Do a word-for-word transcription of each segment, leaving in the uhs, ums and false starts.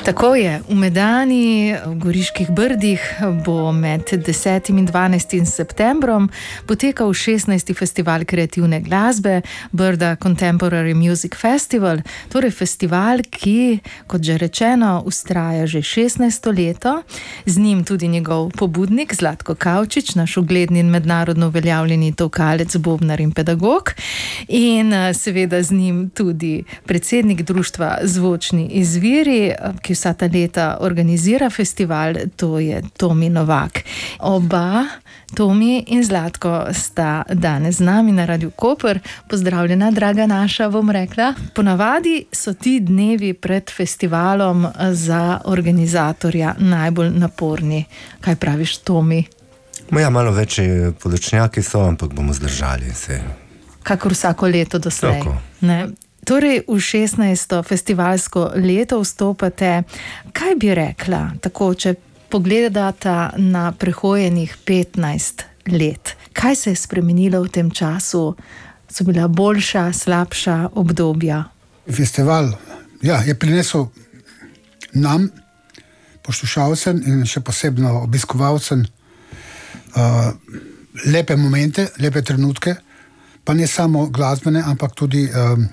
Tako je, v Medani, v Goriških brdih bo med desetim in dvanajstim septembrom potekal šestnajsti festival kreativne glasbe, Brda Contemporary Music Festival, torej festival, ki, kot že rečeno, vztraja že šestnajsto leto, z njim tudi njegov pobudnik Zlatko Kavčič, naš ugledni in mednarodno uveljavljeni tolkalec, bobnar in pedagog, in seveda z njim tudi predsednik društva Zvočni izviri, ki vsa ta leta organizira festival, to je Tomi Novak. Oba, Tomi in Zlatko, sta danes z nami na Radiu Koper. Pozdravljena, draga naša, bom rekla. Ponavadi so ti dnevi pred festivalom za organizatorja najbolj naporni. Kaj praviš, Tomi? Ja, malo večji podočnjaki so, ampak bomo zdržali se. Kakor vsako leto doslej. Tako. Ne? Torej, v šestnajsto festivalsko leto vstopate. Kaj bi rekla, tako, če pogledata na prehojenih petnajst let? Kaj se je spremenilo v tem času? So bila boljša, slabša obdobja? Festival, ja, je prinesel nam, poslušalcem in še posebno obiskovalcem, uh, lepe momente, lepe trenutke, pa ne samo glasbene, ampak tudi um,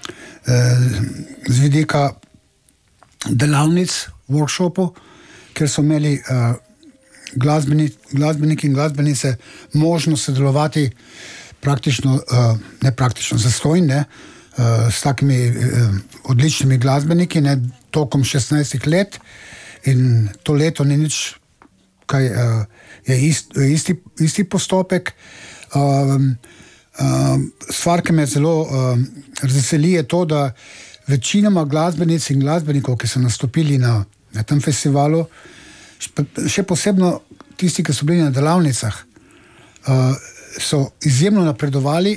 z vidika delavnic, workshopov, ker so imeli uh, glasbeni, glasbeniki in glasbenice možnost sodelovati praktično, uh, ne praktično zastojn, ne, uh, s takimi uh, odličnimi glasbeniki, ne, tokom šestnajstih let, in to leto ni nič, kaj uh, je ist, isti, isti postopek. Um, Uh, stvar, ki me zelo uh, razveseli, je to, da večinoma glasbenic in glasbenikov, ki so nastopili na, na tem festivalu, še posebno tisti, ki so bili na delavnicah, uh, so izjemno napredovali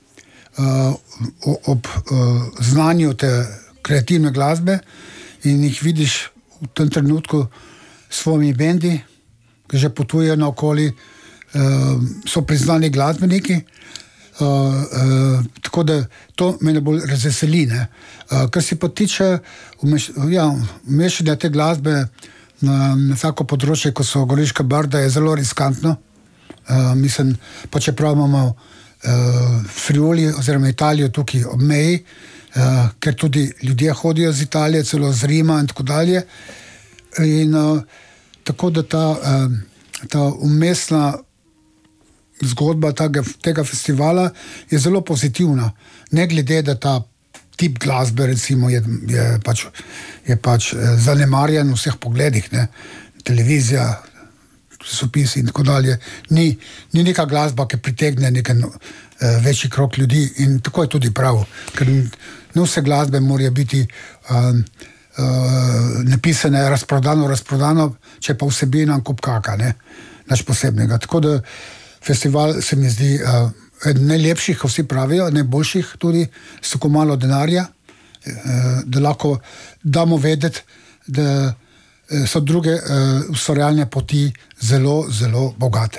uh, ob uh, znanju te kreativne glasbe in jih vidiš v tem trenutku s svojimi bendi, ki že potujejo naokoli, uh, so priznani glasbeniki. Uh, uh, tako da to me najbolj razveseli. Ne? Uh, kar se pa tiče ja, mešanja te glasbe na, na tako področje, kot so Goriška Brda, je zelo riskantno. Uh, mislim, pa čeprav imamo uh, Friuli oziroma Italijo tukaj ob meji, uh, ker tudi ljudje hodijo z Italije, celo z Rima in tako dalje. In uh, tako da ta, uh, ta umestna zgodba tega, tega festivala je zelo pozitivna. Ne glede, da ta tip glasbe recimo je, je, pač, je pač zanemarjen v vseh pogledih, ne? Televizija, časopisi in tako dalje. Ni, ni neka glasba, ki pritegne nekaj no, večji krog ljudi, in tako je tudi prav. Ker ne vse glasbe morajo biti um, uh, napisane razprodano, razprodano, če pa vsebina kup kaka, ne? Naš posebnega. Tako da festival se mi zdi uh, eden najlepših, ko vsi pravijo, najboljših tudi, s tako malo denarja, uh, da lahko damo vedeti, da uh, so druge uh, ustvarjalne poti zelo, zelo bogate.